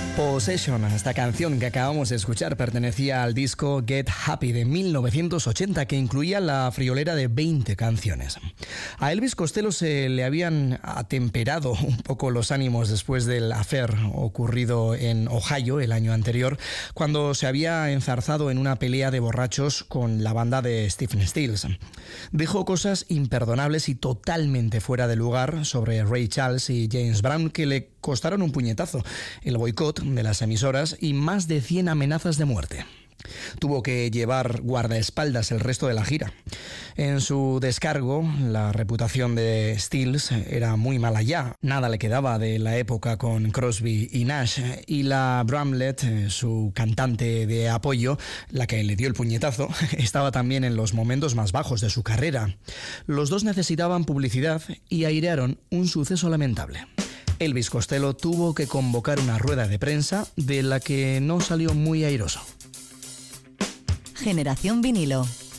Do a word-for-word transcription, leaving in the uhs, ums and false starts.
Possession, esta canción que acabamos de escuchar, pertenecía al disco Get Happy de mil novecientos ochenta, que incluía la friolera de veinte canciones. A Elvis Costello se le habían atemperado un poco los ánimos después del affair ocurrido en Ohio el año anterior, cuando se había enzarzado en una pelea de borrachos con la banda de Stephen Stills. Dijo cosas imperdonables y totalmente fuera de lugar sobre Ray Charles y James Brown que le costaron un puñetazo, el boicot de las emisoras y más de cien amenazas de muerte. Tuvo que llevar guardaespaldas el resto de la gira. En su descargo, la reputación de Stills era muy mala ya. Nada le quedaba de la época con Crosby y Nash. Y la Bramlett, su cantante de apoyo, la que le dio el puñetazo, estaba también en los momentos más bajos de su carrera. Los dos necesitaban publicidad y airearon un suceso lamentable. Elvis Costello tuvo que convocar una rueda de prensa de la que no salió muy airoso. Generación Vinilo.